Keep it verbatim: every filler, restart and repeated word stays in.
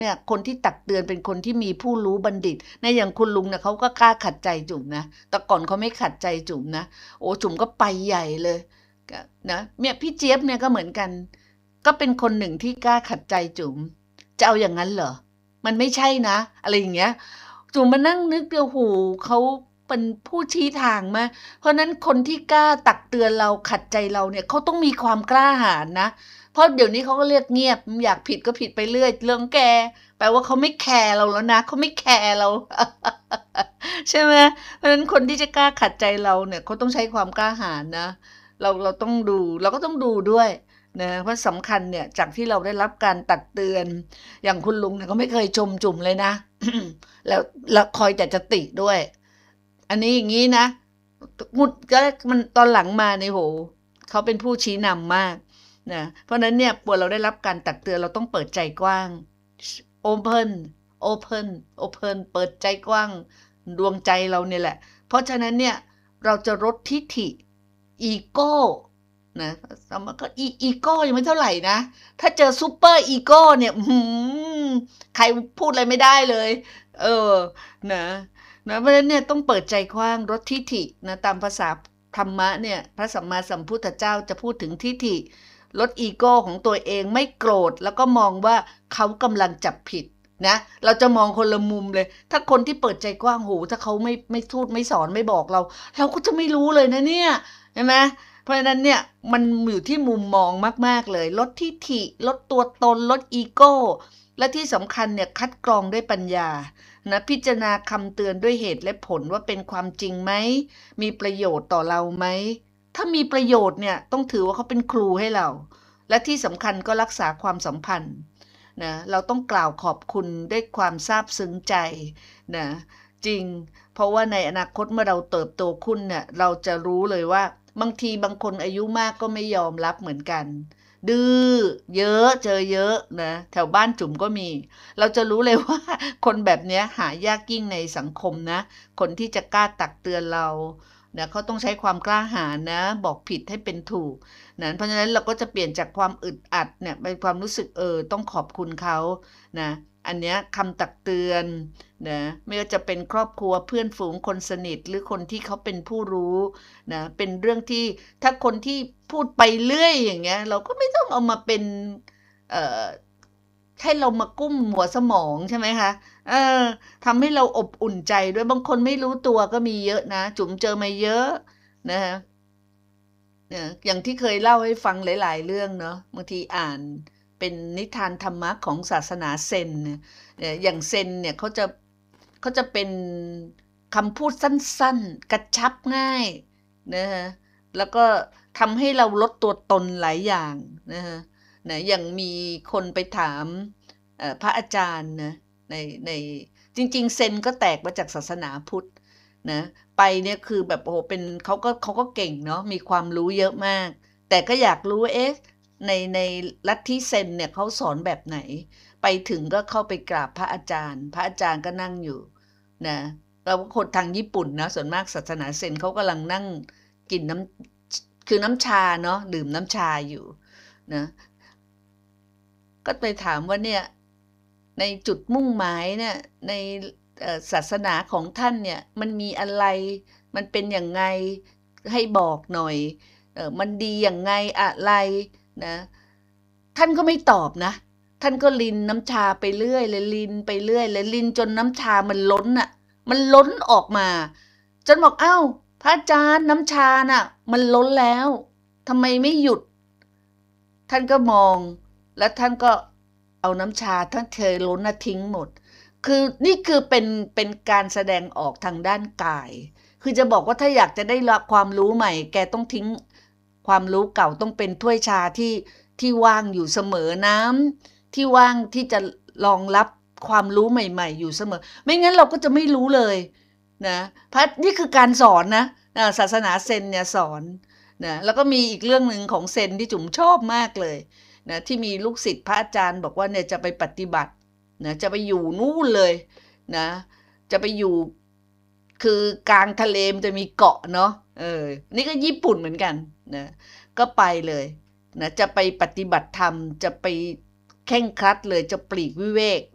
เนี่ยคนที่ตักเตือนเป็นคนที่มีผู้รู้บัณฑิตในอย่างคุณลุงเนี่ยเขาก็กล้าขัดใจจุ๋มนะแต่ก่อนเขาไม่ขัดใจจุ๋มนะโอ้จุ๋มก็ไปใหญ่เลยนะเนี่ยพี่เจี๊ยบเนี่ยก็เหมือนกันก็เป็นคนหนึ่งที่กล้าขัดใจจุ๋มจะเอาอย่างนั้นเหรอมันไม่ใช่นะอะไรอย่างเงี้ยจุ๋มมานั่งนึกเดียวหูเขาเป็นผู้ชี้ทางมาเพราะนั้นคนที่กล้าตักเตือนเราขัดใจเราเนี่ยเขาต้องมีความกล้าหาญนะเพราะเดี๋ยวนี้เขาก็เรียกเงียบอยากผิดก็ผิดไปเรื่อยเรื่องแกแปลว่าเขาไม่แคร์เราแล้วนะเขาไม่แคร์เรา ใช่ไหมเพราะฉะนั้นคนที่จะกล้าขัดใจเราเนี่ยเขาต้องใช้ความกล้าหาญนะเราเราต้องดูเราก็ต้องดูด้วยนะเพราะสำคัญเนี่ยจากที่เราได้รับการตักเตือนอย่างคุณลุงเนี่ยเขาไม่เคยชมจุ่มเลยนะ แล้วแล้วคอยแต่จะติด้วยอันนี้อย่างนี้นะมุดก็มันตอนหลังมาในโหเขาเป็นผู้ชี้นำมากนะเพราะนั้นเนี่ยพอเราได้รับการตักเตือนเราต้องเปิดใจกว้าง open open open เปิดใจกว้างดวงใจเราเนี่ยแหละเพราะฉะนั้นเนี่ยเราจะลดทิฐิอีโก้นะสมก็อีอีโก้ยังไม่เท่าไหร่นะถ้าเจอซูเปอร์อีโก้เนี่ยใครพูดอะไรไม่ได้เลยเออนะนะเพราะฉะนั้นเนี่ยต้องเปิดใจกว้างลดทิฐินะตามภาษาธรรมะเนี่ยพระสัมมาสัมพุทธเจ้าจะพูดถึงทิฐิลดอีโก้ของตัวเองไม่โกรธแล้วก็มองว่าเขากำลังจับผิดนะเราจะมองคนละมุมเลยถ้าคนที่เปิดใจกว้างหูถ้าเขาไม่ไม่ทูดไม่สอนไม่บอกเราเราก็จะไม่รู้เลยนะเนี่ยใช่ไหมเพราะฉะนั้นเนี่ยมันอยู่ที่มุมมองมากๆเลยลดทิฐิลดตัวตนลดอีโก้และที่สำคัญเนี่ยคัดกรองด้วยปัญญานะพิจารณาคำเตือนด้วยเหตุและผลว่าเป็นความจริงไหมมีประโยชน์ต่อเราไหมถ้ามีประโยชน์เนี่ยต้องถือว่าเขาเป็นครูให้เราและที่สำคัญก็รักษาความสัมพันธ์นะเราต้องกล่าวขอบคุณด้วยความซาบซึ้งใจนะจริงเพราะว่าในอนาคตเมื่อเราเติบโตขึ้นเนี่ยเราจะรู้เลยว่าบางทีบางคนอายุมากก็ไม่ยอมรับเหมือนกันดื้อเยอะเจอเยอะนะแถวบ้านจุ๋มก็มีเราจะรู้เลยว่าคนแบบนี้หายากยิ่งในสังคมนะคนที่จะกล้าตักเตือนเรานะเขาต้องใช้ความกล้าหาญนะบอกผิดให้เป็นถูกนะเพราะฉะนั้นเราก็จะเปลี่ยนจากความอึดอัดเนี่ยเป็นความรู้สึกเออต้องขอบคุณเขานะอันเนี้ยคำตักเตือนนะไม่ว่าจะเป็นครอบครัวเพื่อนฝูงคนสนิทหรือคนที่เขาเป็นผู้รู้นะเป็นเรื่องที่ถ้าคนที่พูดไปเรื่อยอย่างเงี้ยเราก็ไม่ต้องเอามาเป็นเอ่อให้เรามากุ้มหัวสมองใช่ไหมคะเออทำให้เราอบอุ่นใจด้วยบางคนไม่รู้ตัวก็มีเยอะนะจุ๋มเจอมาเยอะนะคะเนี่ยอย่างที่เคยเล่าให้ฟังหลายๆเรื่องเนาะบางทีอ่านเป็นนิทานธรรมะของศาสนาเซนเนี่ยอย่างเซนเนี่ยเขาจะเขาจะเป็นคำพูดสั้นๆกระชับง่ายนะคะแล้วก็ทำให้เราลดตัวตนหลายอย่างนะคะนะอย่างมีคนไปถามเอ่อพระอาจารย์นะในในจริงๆเซนก็แตกมาจากศาสนาพุทธนะไปเนี่ยคือแบบโอ้โหเป็นเขาก็เขาก็เก่งเนาะมีความรู้เยอะมากแต่ก็อยากรู้เอ๊ะในในลัทธิเซนเนี่ยเขาสอนแบบไหนไปถึงก็เข้าไปกราบพระอาจารย์พระอาจารย์ก็นั่งอยู่นะเราคนทางญี่ปุ่นนะส่วนมากศาสนาเซนเขากำลังนั่งกินน้ำคือน้ำชาเนาะดื่มน้ำชาอยู่นะก็ไปถามว่าเนี่ยในจุดมุ่งหมายเนี่ยในศาสนาของท่านเนี่ยมันมีอะไรมันเป็นอย่างไงให้บอกหน่อยเออมันดีอย่างไงอะไรนะท่านก็ไม่ตอบนะท่านก็ลินน้ำชาไปเรื่อยเลยลินไปเรื่อยเลยลินจนน้ำชามันล้นอ่ะมันล้นออกมาจนบอกเอ้าพระอาจารย์น้ำชาน่ะมันล้นแล้วทำไมไม่หยุดท่านก็มองแล้วท่านก็เอาน้ำชาท่านเทล้นน่ะทิ้งหมดคือนี่คือเป็นเป็นการแสดงออกทางด้านกายคือจะบอกว่าถ้าอยากจะได้รับความรู้ใหม่แกต้องทิ้งความรู้เก่าต้องเป็นถ้วยชาที่ที่ว่างอยู่เสมอน้ำที่ว่างที่จะรองรับความรู้ใหม่ๆอยู่เสมอไม่งั้นเราก็จะไม่รู้เลยนะพระนี่คือการสอนนะศาสนาเซนเนี่ยสอนนะแล้วก็มีอีกเรื่องหนึ่งของเซนที่จุ๋มชอบมากเลยนะที่มีลูกศิษย์พระอาจารย์บอกว่าเนี่ยจะไปปฏิบัตินะจะไปอยู่นู่นเลยนะจะไปอยู่คือกลางทะเลมันจะมีเกาะเนาะเออนี่ก็ญี่ปุ่นเหมือนกันนะก็ไปเลยนะจะไปปฏิบัติธรรมจะไปเคร่งครัดเลยจะปลีกวิเวก